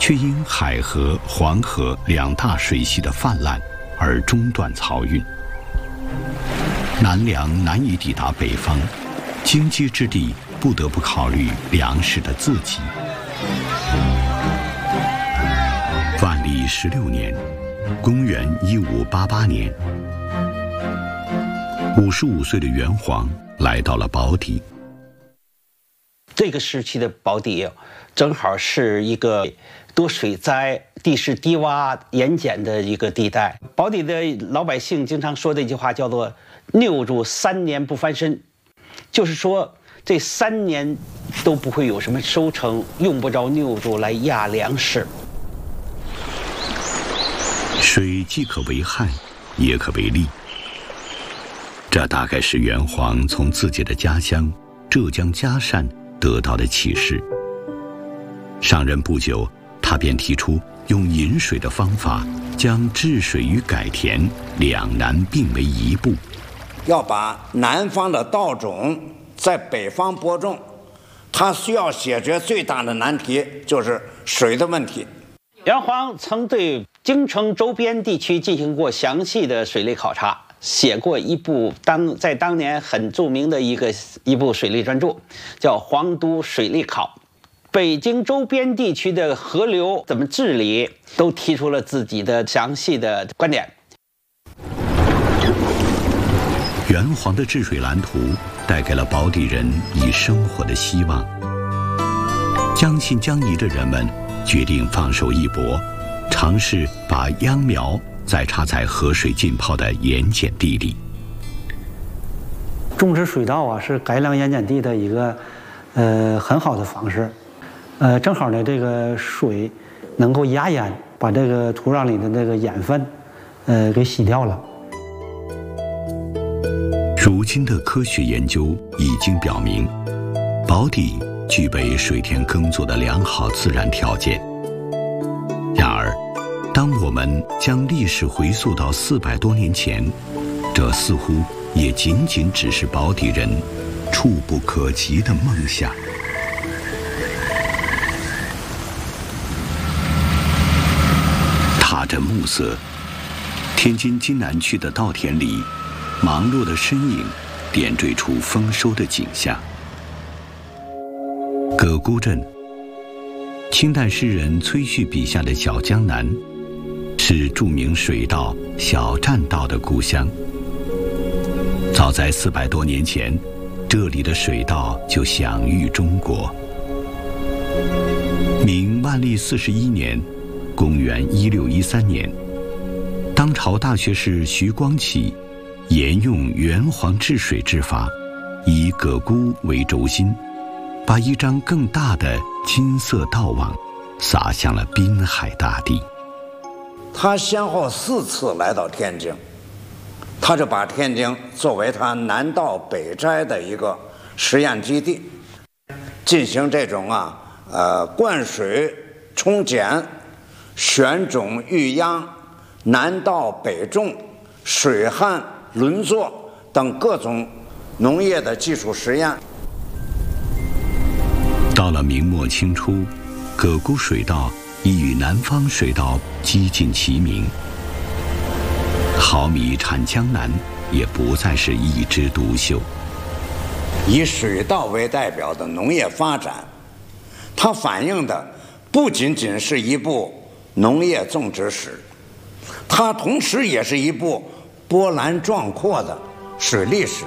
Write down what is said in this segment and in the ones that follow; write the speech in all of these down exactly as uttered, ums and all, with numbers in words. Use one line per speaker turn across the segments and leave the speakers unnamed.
却因海河、黄河两大水系的泛滥而中断漕运。南粮难以抵达北方，经济之地不得不考虑粮食的自给。万历十六年，公元一五八八年，五十五岁的元皇来到了宝坻。
这个时期的宝坻，正好是一个多水灾、地势低洼、盐碱的一个地带。宝坻的老百姓经常说的一句话叫做“牛住三年不翻身”，就是说这三年都不会有什么收成，用不着牛住来压粮食。
水既可为害，也可为利。这大概是元皇从自己的家乡浙江嘉善得到的启示。上任不久，他便提出用引水的方法，将治水与改田两难并为一步。
要把南方的稻种在北方播种，它需要解决最大的难题就是水的问题。
元皇曾对京城周边地区进行过详细的水利考察，写过一部当在当年很著名的一个一部水利专著，叫《皇都水利考》。北京周边地区的河流怎么治理，都提出了自己的详细的观点。
元皇的治水蓝图带给了宝坻人以生活的希望。将信将疑的人们决定放手一搏，尝试把秧苗再插在河水浸泡的盐碱地里。
种植水稻啊，是改良盐碱地的一个呃很好的方式。呃，正好呢，这个水能够压盐，把这个土壤里的那个盐分，呃，给洗掉了。
如今的科学研究已经表明，宝坻具备水田耕作的良好自然条件。然而，当我们将历史回溯到四百多年前，这似乎也仅仅只是宝坻人触不可及的梦想。踏着暮色，天津津南区的稻田里，忙碌的身影点缀出丰收的景象。葛沽镇，清代诗人崔旭笔下的小江南，是著名水稻小栈道的故乡。早在四百多年前，这里的水稻就享誉中国。明万历四十一年，公元一六一三年，当朝大学士徐光启沿用元皇治水之法，以葛沽为轴心，把一张更大的金色稻网撒向了滨海大地。
他先后四次来到天津，他就把天津作为他南稻北摘的一个实验基地，进行这种啊呃灌水、冲碱、选种育秧、南稻北种、水旱轮作等各种农业的技术实验。
到了明末清初，葛沽水稻已与南方水稻几近齐名，毫米产江南也不再是一枝独秀。
以水稻为代表的农业发展，它反映的不仅仅是一部农业种植史，它同时也是一部波澜壮阔的水利史。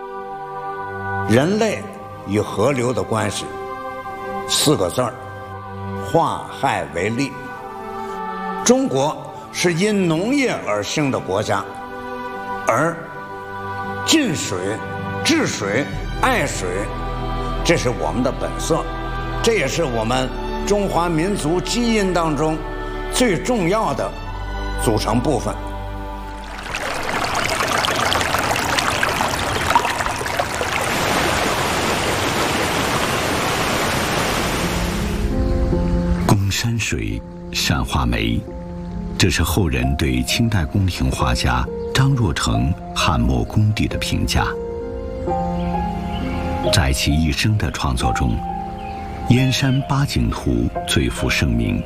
人类与河流的关系，四个字儿：化害为利。中国是因农业而兴的国家，而近水、治水、爱水，这是我们的本色，这也是我们中华民族基因当中最重要的组成部分。
宫山水，善画眉，这是后人对清代宫廷画家张若成汉墨功底的评价。在其一生的创作中，《燕山八景图》最负盛名。